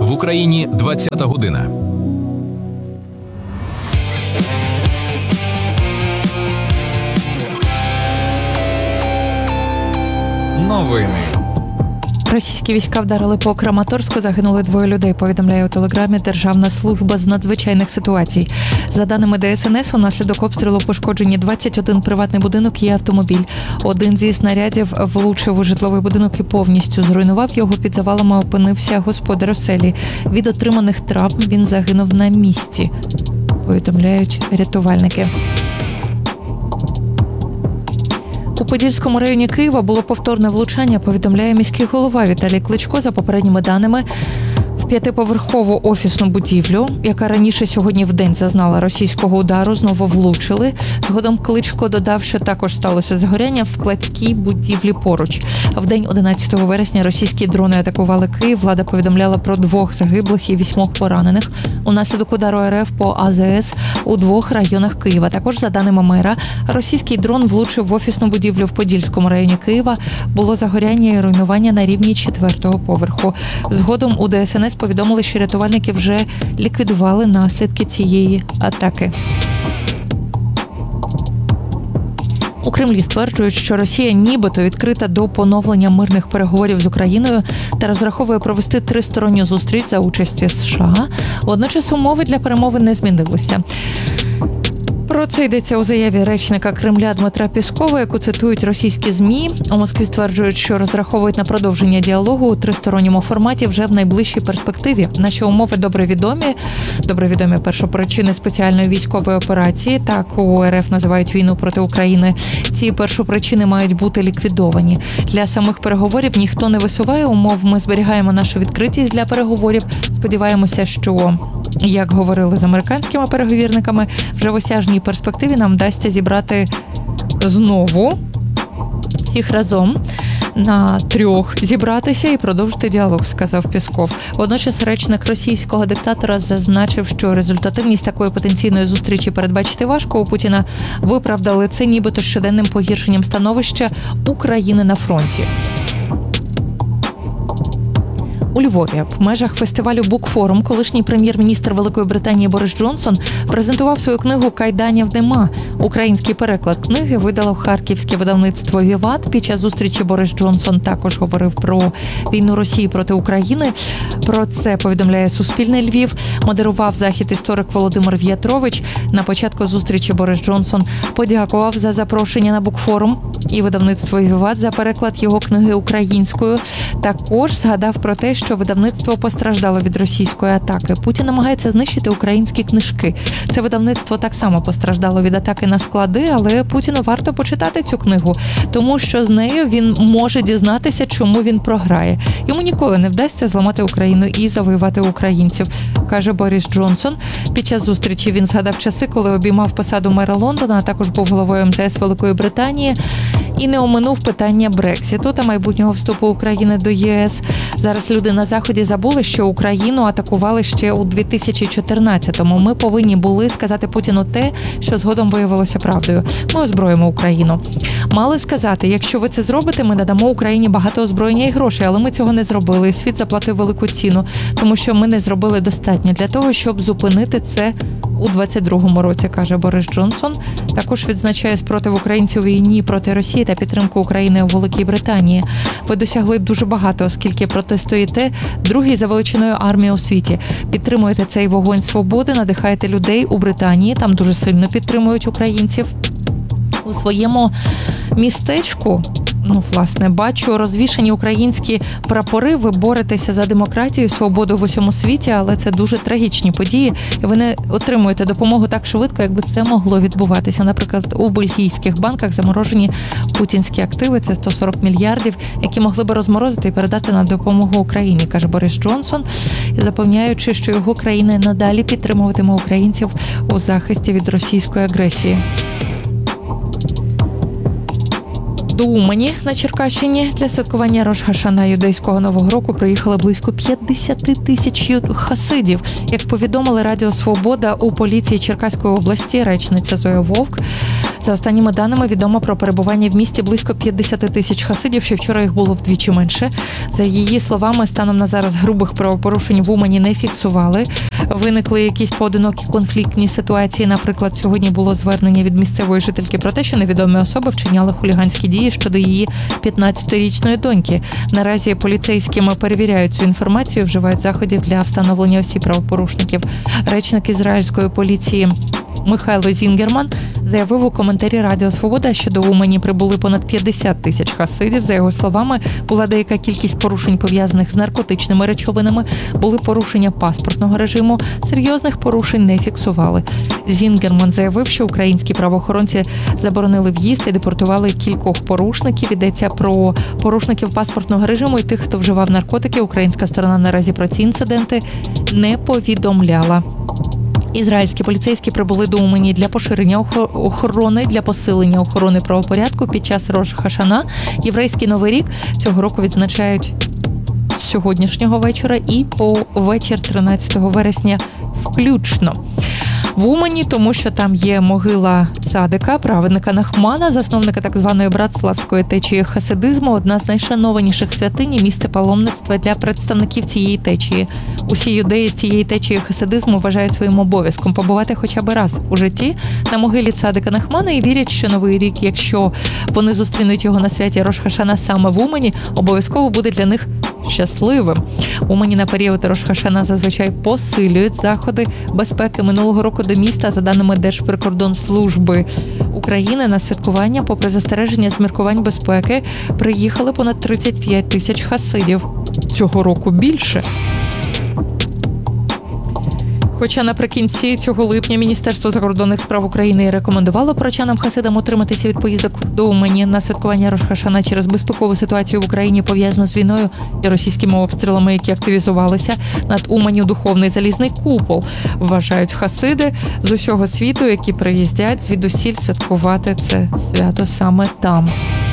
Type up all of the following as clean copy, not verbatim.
В Україні 20-та година. Новини. Російські війська вдарили по Краматорську, загинули 2 людей, повідомляє у Телеграмі Державна служба з надзвичайних ситуацій. За даними ДСНС, унаслідок обстрілу пошкоджені 21 приватний будинок і автомобіль. Один зі снарядів влучив у житловий будинок і повністю зруйнував його. Під завалами опинився господар оселі. Від отриманих травм він загинув на місці, повідомляють рятувальники. У Подільському районі Києва було повторне влучання, повідомляє міський голова Віталій Кличко. За попередніми даними, в 5-поверхову офісну будівлю, яка раніше сьогодні вдень зазнала російського удару, знову влучили. Згодом Кличко додав, що також сталося згоряння в складській будівлі поруч. В день 11 вересня російські дрони атакували Київ. Влада повідомляла про 2 загиблих і 8 поранених унаслідок удару РФ по АЗС у 2 районах Києва. Також, за даними мера, російський дрон влучив в офісну будівлю в Подільському районі Києва. Було загоряння і руйнування на рівні 4-го поверху. Згодом у ДСНС повідомили, що рятувальники вже ліквідували наслідки цієї атаки. У Кремлі стверджують, що Росія нібито відкрита до поновлення мирних переговорів з Україною та розраховує провести 3-сторонню зустріч за участі США. Водночас умови для перемовин не змінилися. Про це йдеться у заяві речника Кремля Дмитра Пєскова, яку цитують російські ЗМІ. У Москві стверджують, що розраховують на продовження діалогу у 3-сторонньому форматі вже в найближчій перспективі. Наші умови добре відомі першопричини спеціальної військової операції. Так у РФ називають війну проти України. Ці першопричини мають бути ліквідовані. Для самих переговорів ніхто не висуває умов. Ми зберігаємо нашу відкритість для переговорів. Сподіваємося, що, як говорили з американськими переговірниками, вже в осяжній перспективі нам вдасться зібрати знову всіх разом на 3 зібратися і продовжити діалог, сказав Пєсков. Водночас речник російського диктатора зазначив, що результативність такої потенційної зустрічі передбачити важко. У Путіна виправдали це нібито щоденним погіршенням становища України на фронті. У Львові в межах фестивалю «Букфорум» колишній прем'єр-міністр Великої Британії Борис Джонсон презентував свою книгу «Кайданів нема». Український переклад книги видало харківське видавництво «Віват». Під час зустрічі Борис Джонсон також говорив про війну Росії проти України. Про це повідомляє Суспільне Львів. Модерував захід історик Володимир В'ятрович. На початку зустрічі Борис Джонсон подякував за запрошення на «Букфорум» і видавництво «Віват» за переклад його книги українською. Також згадав про те, що видавництво постраждало від російської атаки. Путін намагається знищити українські книжки. Це видавництво так само постраждало від атаки на склади, але Путіну варто почитати цю книгу, тому що з нею він може дізнатися, чому він програє. Йому ніколи не вдасться зламати Україну і завоювати українців, каже Борис Джонсон. Під час зустрічі він згадав часи, коли обіймав посаду мера Лондона, а також був головою МЗС Великої Британії. І не оминув питання Брекситу та майбутнього вступу України до ЄС. Зараз люди на Заході забули, що Україну атакували ще у 2014-му. Ми повинні були сказати Путіну те, що згодом виявилося правдою. Ми озброїмо Україну. Мали сказати, якщо ви це зробите, ми надамо Україні багато озброєння і грошей, але ми цього не зробили. І світ заплатив велику ціну, тому що ми не зробили достатньо для того, щоб зупинити це у 22-му році, каже Борис Джонсон. Також відзначає спротив українців у війні проти Росії та підтримку України у Великій Британії. Ви досягли дуже багато, оскільки протистоїте другій за величиною армії у світі. Підтримуєте цей вогонь свободи, надихаєте людей у Британії, там дуже сильно підтримують українців. У своєму містечку, бачу розвішані українські прапори. Ви боретеся за демократію і свободу в усьому світі, але це дуже трагічні події. І ви не отримуєте допомогу так швидко, якби це могло відбуватися. Наприклад, у бельгійських банках заморожені путінські активи. Це 140 мільярдів, які могли би розморозити і передати на допомогу Україні, каже Борис Джонсон, запевняючи, що його країна надалі підтримуватиме українців у захисті від російської агресії. До Умані на Черкащині для святкування Рош-ха-Шана юдейського Нового року приїхали близько 50 тисяч хасидів. Як повідомили Радіо Свобода у поліції Черкаської області, речниця Зоя Вовк, За останніми даними відомо про перебування в місті близько 50 тисяч хасидів, ще вчора їх було вдвічі менше. За її словами, станом на зараз грубих правопорушень в Умані не фіксували. Виникли якісь поодинокі конфліктні ситуації. Наприклад, сьогодні було звернення від місцевої жительки про те, що невідомі особи вчиняли хуліганські дії щодо її 15-річної доньки. Наразі поліцейськими перевіряють цю інформацію, вживають заходів для встановлення осіб правопорушників. Речник ізраїльської поліції Михайло Зінгерман заявив у коментарі Радіо Свобода, що до Умані прибули понад 50 тисяч хасидів. За його словами, була деяка кількість порушень, пов'язаних з наркотичними речовинами, були порушення паспортного режиму, серйозних порушень не фіксували. Зінгерман заявив, що українські правоохоронці заборонили в'їзд і депортували кількох порушників. Йдеться про порушників паспортного режиму і тих, хто вживав наркотики. Українська сторона наразі про ці інциденти не повідомляла. Ізраїльські поліцейські прибули до Умані для поширення охорони, для посилення охорони правопорядку під час Рош Хашана. Єврейський Новий рік цього року відзначають з сьогоднішнього вечора і по вечір 13 вересня включно. В Умані, тому що там є могила цадика, праведника Нахмана, засновника так званої братславської течії хасидизму, одна з найшанованіших святинь і місце паломництва для представників цієї течії. Усі юдеї з цієї течії хасидизму вважають своїм обов'язком побувати хоча б раз у житті на могилі цадика Нахмана і вірять, що Новий рік, якщо вони зустрінуть його на святі Рош Хашана саме в Умані, обов'язково буде для них щасливим. Умані на період Рош Хашана зазвичай посилюють заходи безпеки. Минулого року до міста, за даними Держприкордонслужби України, на святкування, попри застереження з міркувань безпеки, приїхали понад 35 тисяч хасидів. Цього року більше. Хоча наприкінці цього липня Міністерство закордонних справ України рекомендувало прочанам-хасидам утриматися від поїздок до Умані на святкування Рош Хашана через безпекову ситуацію в Україні, пов'язану з війною і російськими обстрілами, які активізувалися. Над Уманню духовний залізний купол, вважають хасиди з усього світу, які приїздять звідусіль святкувати це свято саме там.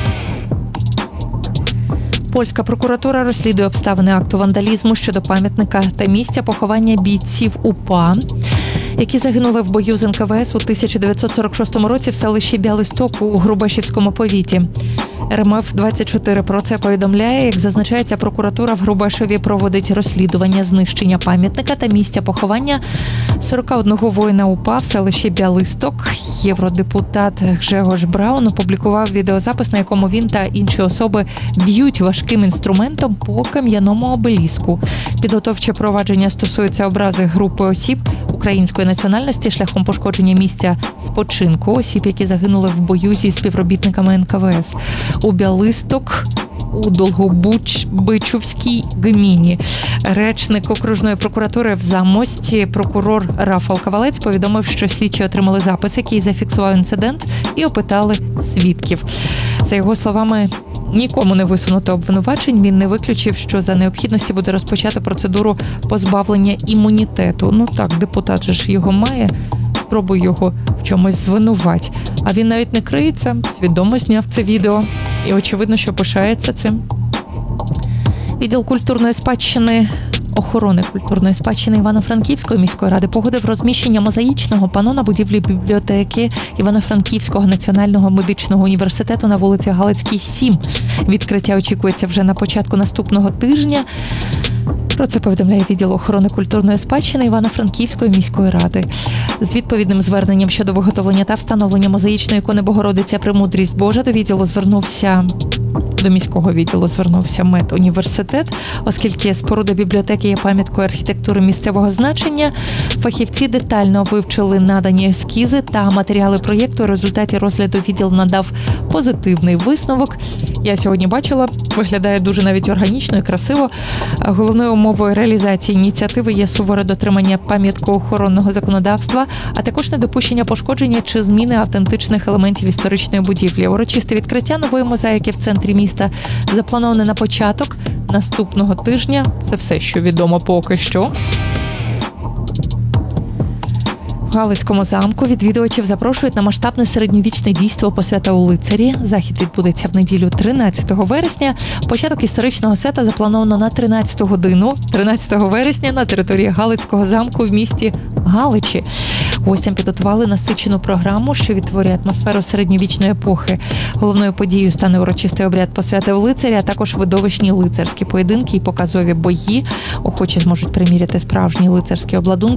Польська прокуратура розслідує обставини акту вандалізму щодо пам'ятника та місця поховання бійців УПА, які загинули в бою з НКВС у 1946 році в селищі Бялисток у Грубешівському повіті. РМФ-24 про це повідомляє. Як зазначається, прокуратура в Грубешеві проводить розслідування знищення пам'ятника та місця поховання 41 воїна УПА в селищі Бялисток. Євродепутат Гжегош Браун опублікував відеозапис, на якому він та інші особи б'ють важким інструментом по кам'яному обеліску. Підготовче провадження стосується образи групи осіб української національності шляхом пошкодження місця спочинку осіб, які загинули в бою зі співробітниками НКВС. У Бялисток у Долгобичівській гміні. Речник окружної прокуратури в Замості, прокурор Рафал Кавалець, повідомив, що слідчі отримали запис, який зафіксував інцидент, і опитали свідків. За його словами, нікому не висунуто обвинувачень. Він не виключив, що за необхідності буде розпочати процедуру позбавлення імунітету. Ну так, депутат же ж його має. Спробуй його в чомусь звинувать. А він навіть не криється, свідомо зняв це відео. І очевидно, що пишається цим. Відділ культурної спадщини, охорони культурної спадщини Івано-Франківської міської ради погодив розміщення мозаїчного пано на будівлі бібліотеки Івано-Франківського національного медичного університету на вулиці Галицькій, 7. Відкриття очікується вже на початку наступного тижня. Про це повідомляє відділ охорони культурної спадщини Івано-Франківської міської ради. З відповідним зверненням щодо виготовлення та встановлення мозаїчної ікони Богородиця Премудрість Божа до міського відділу звернувся медуніверситет, оскільки споруда бібліотеки є пам'яткою архітектури місцевого значення. Фахівці детально вивчили надані ескізи та матеріали проєкту. У результаті розгляду відділ надав позитивний висновок. Я сьогодні бачила, виглядає дуже навіть органічно і красиво. Головною умовою реалізації ініціативи є суворе дотримання пам'яткоохоронного законодавства, а також недопущення пошкодження чи зміни автентичних елементів історичної будівлі. Урочисте відкриття нової мозаїки в центрі міста заплановане на початок наступного тижня. Це все, що відомо поки що. В Галицькому замку відвідувачів запрошують на масштабне середньовічне дійство «Посвята у лицарі». Захід відбудеться в неділю 13 вересня. Початок історичного свята заплановано на 13 годину 13 вересня на території Галицького замку в місті Галичі. Гостям підготували насичену програму, що відтворює атмосферу середньовічної епохи. Головною подією стане урочистий обряд посвяти в лицаря, а також видовищні лицарські поєдинки і показові бої. Охочі зможуть приміряти справжні лицарські обладунки